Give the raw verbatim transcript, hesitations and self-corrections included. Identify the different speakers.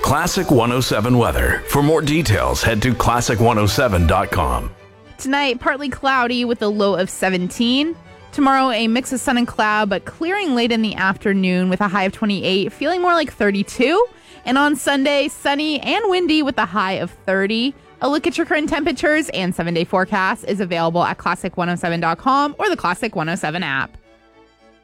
Speaker 1: Classic one oh seven weather. For more details, head to classic one oh seven dot com.
Speaker 2: Tonight, partly cloudy with a low of seventeen. Tomorrow, a mix of sun and cloud, but clearing late in the afternoon with a high of twenty-eight, feeling more like thirty-two. And on Sunday, sunny and windy with a high of thirty. A look at your current temperatures and seven-day forecast is available at classic one oh seven dot com or the Classic one oh seven app.